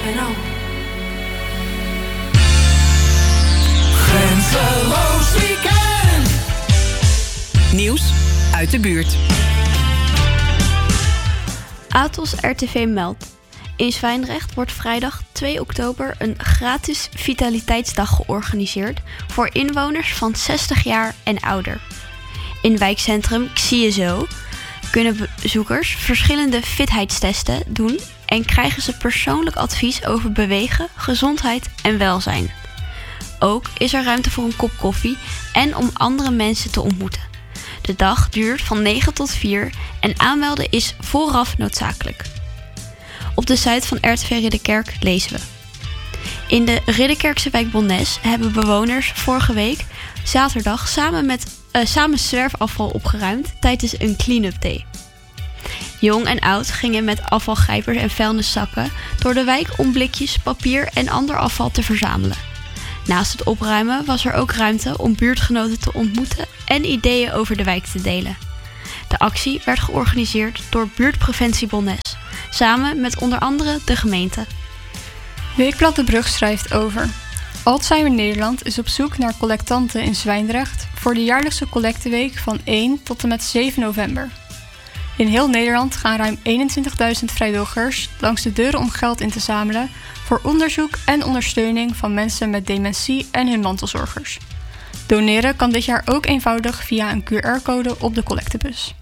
NL. Grenzeloos weekend. Nieuws uit de buurt. Atos RTV meldt. In Zwijndrecht wordt vrijdag 2 oktober een gratis vitaliteitsdag georganiseerd voor inwoners van 60 jaar en ouder. In wijkcentrum Xiezo kunnen bezoekers verschillende fitheidstesten doen en krijgen ze persoonlijk advies over bewegen, gezondheid en welzijn. Ook is er ruimte voor een kop koffie en om andere mensen te ontmoeten. De dag duurt van 9 tot 4 en aanmelden is vooraf noodzakelijk. Op de site van RTV Ridderkerk lezen we. In de Ridderkerkse wijk Bonnes hebben bewoners vorige week zaterdag samen zwerfafval opgeruimd tijdens een clean-up day. Jong en oud gingen met afvalgrijpers en vuilniszakken door de wijk om blikjes, papier en ander afval te verzamelen. Naast het opruimen was er ook ruimte om buurtgenoten te ontmoeten en ideeën over de wijk te delen. De actie werd georganiseerd door Buurtpreventie Bonnes, samen met onder andere de gemeente. Weekblad De Brug schrijft over. Alzheimer Nederland is op zoek naar collectanten in Zwijndrecht voor de jaarlijkse collecteweek van 1 tot en met 7 november. In heel Nederland gaan ruim 21.000 vrijwilligers langs de deuren om geld in te zamelen voor onderzoek en ondersteuning van mensen met dementie en hun mantelzorgers. Doneren kan dit jaar ook eenvoudig via een QR-code op de collectebus.